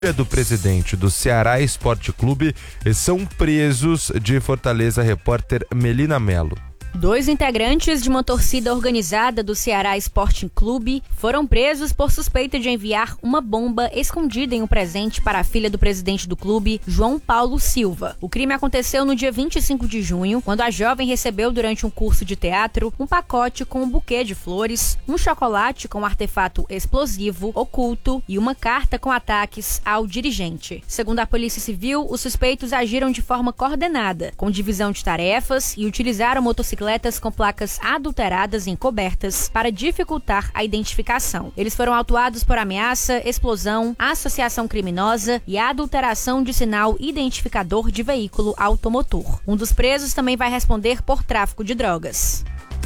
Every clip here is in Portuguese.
do presidente do Ceará Esporte Clube são presos de Fortaleza, repórter Melina Melo. 2 integrantes de uma torcida organizada do Ceará Sporting Clube foram presos por suspeita de enviar uma bomba escondida em um presente para a filha do presidente do clube, João Paulo Silva. O crime aconteceu no dia 25 de junho, quando a jovem recebeu durante um curso de teatro um pacote com um buquê de flores, um chocolate com um artefato explosivo oculto e uma carta com ataques ao dirigente. Segundo a Polícia Civil, os suspeitos agiram de forma coordenada, com divisão de tarefas e utilizaram motocicletas com placas adulteradas e encobertas para dificultar a identificação. Eles foram autuados por ameaça, explosão, associação criminosa e adulteração de sinal identificador de veículo automotor. Um dos presos também vai responder por tráfico de drogas.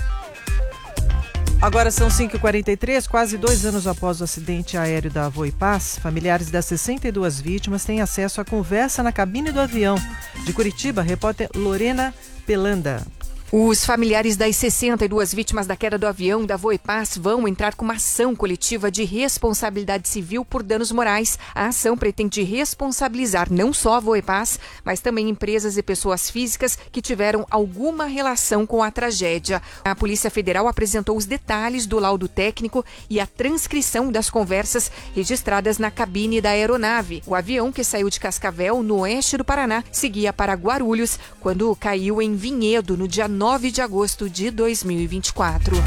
Agora são 5h43, quase 2 anos após o acidente aéreo da Voipaz, familiares das 62 vítimas têm acesso à conversa na cabine do avião. De Curitiba, repórter Lorena Pelanda. Os familiares das 62 vítimas da queda do avião da Voipaz vão entrar com uma ação coletiva de responsabilidade civil por danos morais. A ação pretende responsabilizar não só a Voipaz, mas também empresas e pessoas físicas que tiveram alguma relação com a tragédia. A Polícia Federal apresentou os detalhes do laudo técnico e a transcrição das conversas registradas na cabine da aeronave. O avião, que saiu de Cascavel, no oeste do Paraná, seguia para Guarulhos, quando caiu em Vinhedo, no dia 9 de agosto de 2024.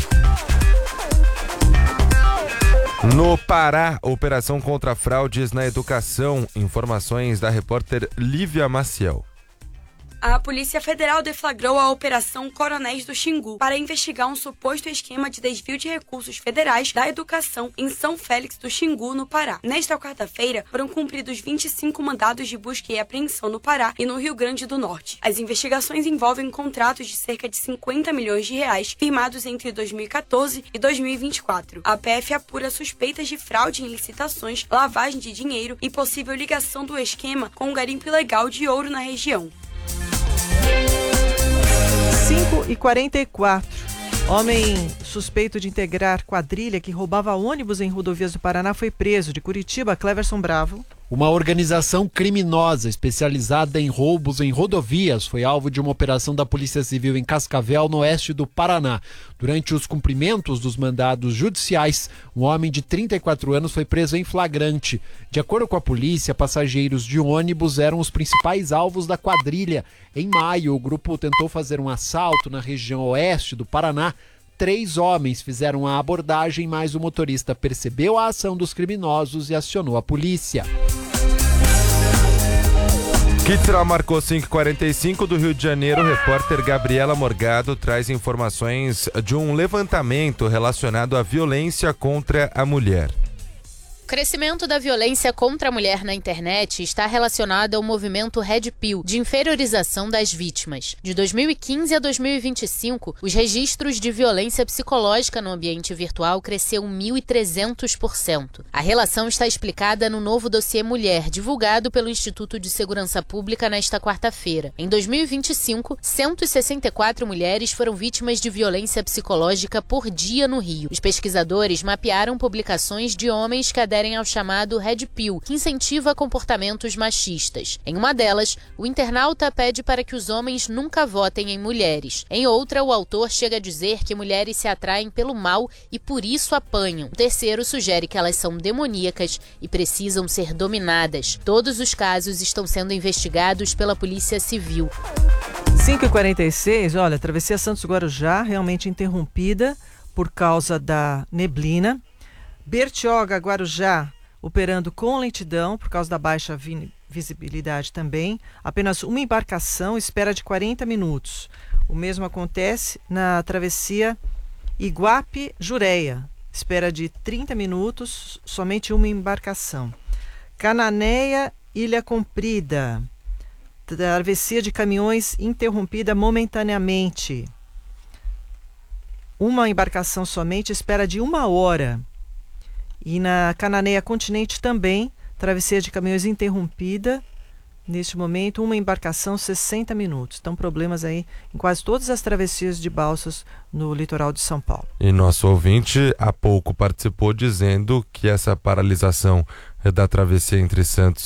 No Pará, operação contra fraudes na educação. Informações da repórter Lívia Maciel. A Polícia Federal deflagrou a Operação Coronéis do Xingu para investigar um suposto esquema de desvio de recursos federais da educação em São Félix do Xingu, no Pará. Nesta quarta-feira, foram cumpridos 25 mandados de busca e apreensão no Pará e no Rio Grande do Norte. As investigações envolvem contratos de cerca de 50 milhões de reais firmados entre 2014 e 2024. A PF apura suspeitas de fraude em licitações, lavagem de dinheiro e possível ligação do esquema com um garimpo ilegal de ouro na região. 5h44. Homem suspeito de integrar quadrilha que roubava ônibus em rodovias do Paraná foi preso. De Curitiba, Cleverson Bravo. Uma organização criminosa especializada em roubos em rodovias foi alvo de uma operação da Polícia Civil em Cascavel, no oeste do Paraná. Durante os cumprimentos dos mandados judiciais, um homem de 34 anos foi preso em flagrante. De acordo com a polícia, passageiros de ônibus eram os principais alvos da quadrilha. Em maio, o grupo tentou fazer um assalto na região oeste do Paraná. 3 homens fizeram a abordagem, mas o motorista percebeu a ação dos criminosos e acionou a polícia. Quitra marcou 5h45 do Rio de Janeiro. O repórter Gabriela Morgado traz informações de um levantamento relacionado à violência contra a mulher. O crescimento da violência contra a mulher na internet está relacionado ao movimento Red Pill, de inferiorização das vítimas. De 2015 a 2025, os registros de violência psicológica no ambiente virtual cresceu 1.300%. A relação está explicada no novo dossiê Mulher, divulgado pelo Instituto de Segurança Pública nesta quarta-feira. Em 2025, 164 mulheres foram vítimas de violência psicológica por dia no Rio. Os pesquisadores mapearam publicações de homens que aderem ao chamado Red Pill, que incentiva comportamentos machistas. Em uma delas, o internauta pede para que os homens nunca votem em mulheres. Em outra, o autor chega a dizer que mulheres se atraem pelo mal e por isso apanham. O terceiro sugere que elas são demoníacas e precisam ser dominadas. Todos os casos estão sendo investigados pela Polícia Civil. 5h46, olha, a travessia Santos-Guarujá realmente interrompida por causa da neblina. Bertioga-Guarujá operando com lentidão por causa da baixa visibilidade também. Apenas uma embarcação, espera de 40 minutos. O mesmo acontece na travessia Iguape-Jureia. Espera de 30 minutos, somente uma embarcação. Cananéia-Ilha Comprida. Travessia de caminhões interrompida momentaneamente. Uma embarcação somente, espera de 1 hora. E na Cananéia Continente também, travessia de caminhões interrompida Neste momento, uma embarcação 60 minutos. Então, problemas aí em quase todas as travessias de balsas no litoral de São Paulo. E nosso ouvinte há pouco participou dizendo que essa paralisação da travessia entre Santos